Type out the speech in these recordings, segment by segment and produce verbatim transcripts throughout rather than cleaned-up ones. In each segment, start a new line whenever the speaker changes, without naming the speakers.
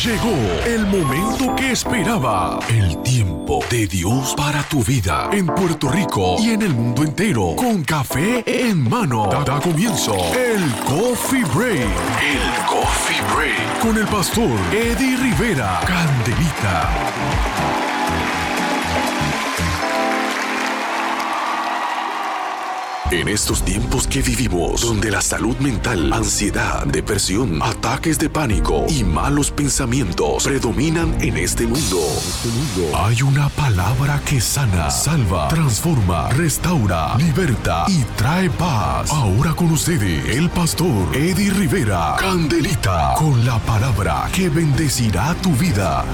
Llegó el momento que esperaba, el tiempo de Dios para tu vida en Puerto Rico y en el mundo entero. Con café en mano, da, da comienzo el Coffee Break. El Coffee Break con el pastor Eddie Rivera, Candelita. En estos tiempos que vivimos, donde la salud mental, ansiedad, depresión, ataques de pánico y malos pensamientos predominan en este mundo, hay una palabra que sana, salva, transforma, restaura, liberta y trae paz. Ahora con ustedes, el pastor Eddie Rivera, Candelita, con la palabra que bendecirá tu vida.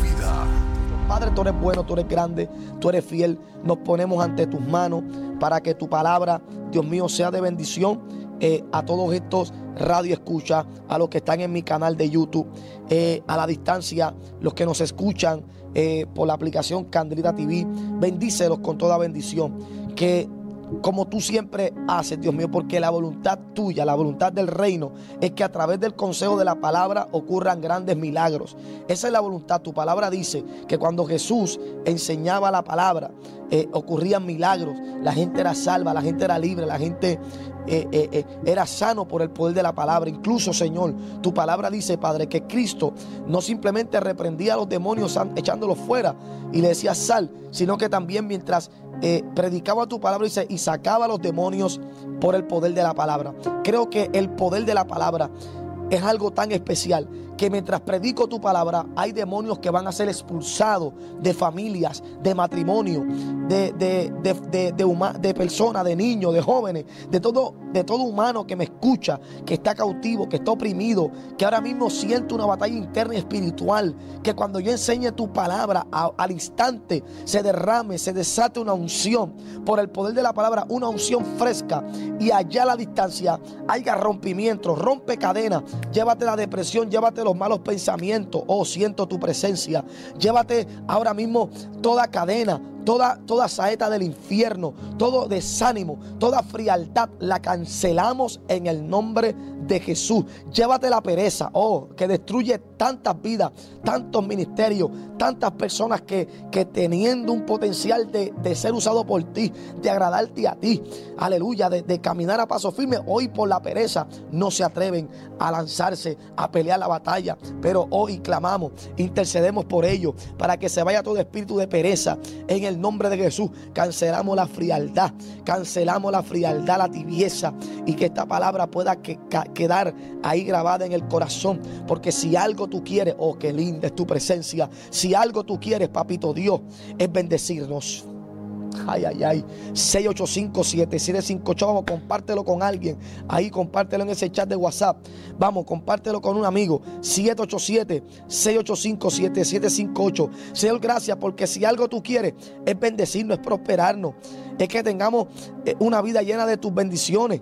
Padre, tú eres bueno, tú eres grande, tú eres fiel. Nos ponemos ante tus manos para que tu palabra, Dios mío, sea de bendición eh, a todos estos radio escucha, a los que están en mi canal de YouTube, eh, a la distancia, los que nos escuchan eh, por la aplicación Candelita T V. Bendícelos con toda bendición. Que como tú siempre haces, Dios mío, porque la voluntad tuya, la voluntad del reino es que a través del consejo de la palabra ocurran grandes milagros. Esa es la voluntad. Tu palabra dice que cuando Jesús enseñaba la palabra, eh, ocurrían milagros. La gente era salva, la gente era libre, la gente eh, eh, eh, era sano por el poder de la palabra. Incluso, Señor, tu palabra dice, Padre, que Cristo no simplemente reprendía a los demonios echándolos fuera y le decía sal, sino que también mientras Eh, predicaba tu palabra y, se, y sacaba a los demonios por el poder de la palabra. Creo que el poder de la palabra es algo tan especial que mientras predico tu palabra hay demonios que van a ser expulsados de familias, de matrimonio, de, de, de, de, de, huma, de personas, de niños, de jóvenes, de todo, de todo humano que me escucha, que está cautivo, que está oprimido, que ahora mismo siente una batalla interna y espiritual, que cuando yo enseñe tu palabra a, al instante se derrame, se desate una unción por el poder de la palabra, una unción fresca, y allá a la distancia haya rompimiento, rompe cadenas, llévate la depresión, llévate los malos pensamientos. Oh, siento tu presencia. Llévate ahora mismo toda cadena, toda, toda saeta del infierno, todo desánimo, toda frialdad, la cancelamos en el nombre de Jesús. Llévate la pereza, oh, que destruye tantas vidas, tantos ministerios, tantas personas que, que teniendo un potencial de, de ser usado por ti, de agradarte a ti, aleluya, de, de caminar a paso firme, hoy por la pereza no se atreven a lanzarse a pelear la batalla. Pero hoy clamamos, intercedemos por ellos para que se vaya todo espíritu de pereza en el nombre de Jesús. Cancelamos la frialdad, cancelamos la frialdad, la tibieza, y que esta palabra pueda que, que, quedar ahí grabada en el corazón. Porque si algo tú quieres, oh, qué linda es tu presencia. Si algo tú quieres, papito Dios, es bendecirnos. Ay, ay, ay. seis ocho cinco, siete siete cinco ocho. Vamos, compártelo con alguien. Ahí, compártelo en ese chat de WhatsApp. Vamos, compártelo con un amigo. siete ocho siete, seis ocho cinco, siete siete cinco ocho. Señor, gracias, porque si algo tú quieres es bendecirnos, es prosperarnos, es que tengamos una vida llena de tus bendiciones.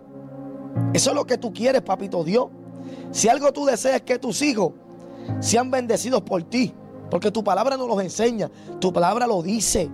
Eso es lo que tú quieres, papito Dios. Si algo tú deseas es que tus hijos sean bendecidos por ti, porque tu palabra nos los enseña, tu palabra lo dice.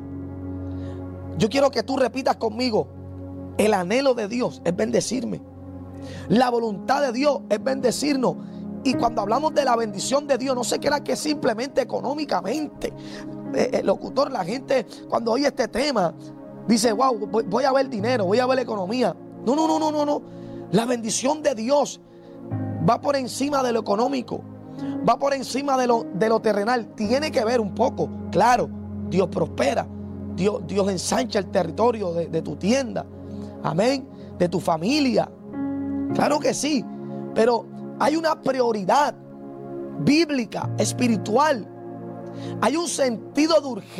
Yo quiero que tú repitas conmigo: el anhelo de Dios es bendecirme. La voluntad de Dios es bendecirnos. Y cuando hablamos de la bendición de Dios, no se crea que simplemente económicamente. Eh, el locutor, la gente cuando oye este tema dice, wow, voy, voy a ver dinero, voy a ver la economía. No, no, no, no, no, no. La bendición de Dios va por encima de lo económico, va por encima de lo, de lo terrenal. Tiene que ver un poco, claro, Dios prospera. Dios, Dios ensancha el territorio de, de tu tienda, amén, de tu familia, claro que sí, pero hay una prioridad bíblica, espiritual, hay un sentido de urgencia.